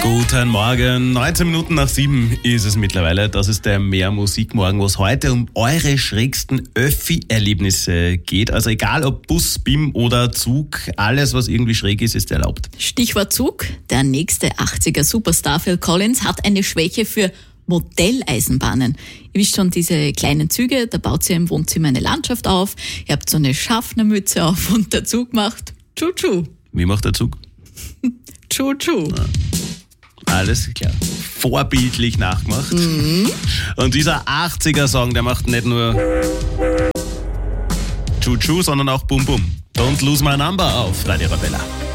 Guten Morgen, 19 Minuten nach 7 ist es mittlerweile. Das ist der Mehr Musikmorgen, wo es heute um eure schrägsten Öffi-Erlebnisse geht. Also egal ob Bus, BIM oder Zug, alles was irgendwie schräg ist, ist erlaubt. Stichwort Zug. Der nächste 80er-Superstar Phil Collins hat eine Schwäche für Modelleisenbahnen. Ihr wisst schon, diese kleinen Züge, da baut sie im Wohnzimmer eine Landschaft auf. Ihr habt so eine Schaffnermütze auf und der Zug macht Tschu-Tschu. Wie macht der Zug? Tschu-Tschu. Alles klar. Vorbildlich nachgemacht. Und dieser 80er-Song, der macht nicht nur Tschu-Tschu, sondern auch Bum Bum. Don't Lose My Number auf Radio Arabella.